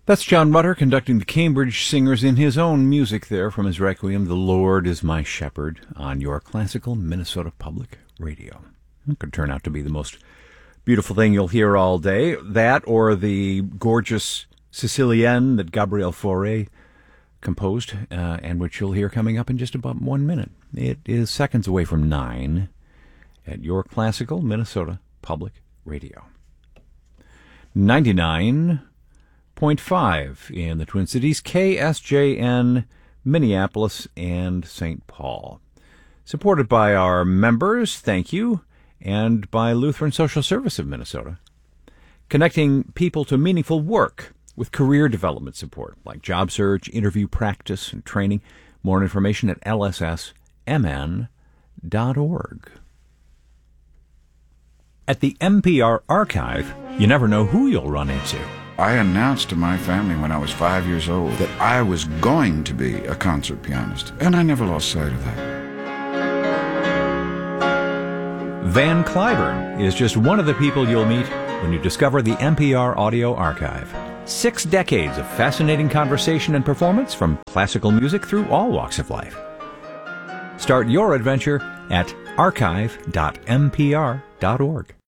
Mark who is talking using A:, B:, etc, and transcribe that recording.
A: That's John Rutter conducting the Cambridge Singers in his own music there from his Requiem, The Lord is My Shepherd, on your classical Minnesota Public Radio. It could turn out to be the most beautiful thing you'll hear all day. That or the gorgeous Sicilienne that Gabriel Fauré composed, and which you'll hear coming up in just about 1 minute. It is seconds away from 9 at your classical Minnesota Public Radio. 99.5 in the Twin Cities, KSJN, Minneapolis, and St. Paul. Supported by our members, thank you, and by Lutheran Social Service of Minnesota. Connecting people to meaningful work with career development support, like job search, interview practice, and training. More information at lssmn.org. At the NPR Archive, you never know who you'll run into.
B: I announced to my family when I was 5 years old that I was going to be a concert pianist, and I never lost sight of that.
A: Van Cliburn is just one of the people you'll meet when you discover the NPR Audio Archive. 6 decades of fascinating conversation and performance from classical music through all walks of life. Start your adventure at archive.npr.org.